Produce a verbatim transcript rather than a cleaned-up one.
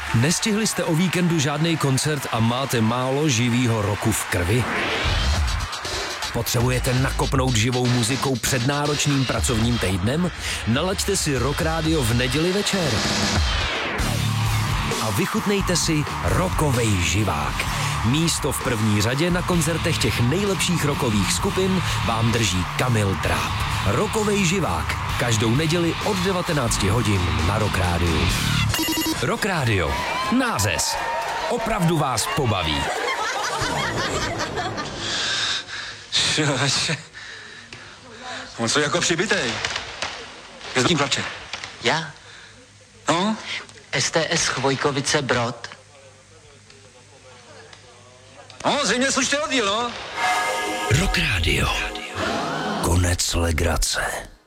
Nestihli jste o víkendu žádný koncert a máte málo živýho roku v krvi? Potřebujete nakopnout živou muzikou před náročným pracovním týdnem? Nalaďte si Rock Radio v neděli večer. A vychutnejte si rockovej živák. Místo v první řadě na koncertech těch nejlepších rockových skupin vám drží Kamil Dráb. Rockovej živák. Každou neděli od devatenácti hodin na Rock Radio. Rock Radio. Nářez. Opravdu vás pobaví. On co jako přibitej. Je tím chlapče. Já? No? S T S Chvojkovice Brod. No, zřejmě slušný oddíl, no. Rock Radio. Konec legrace.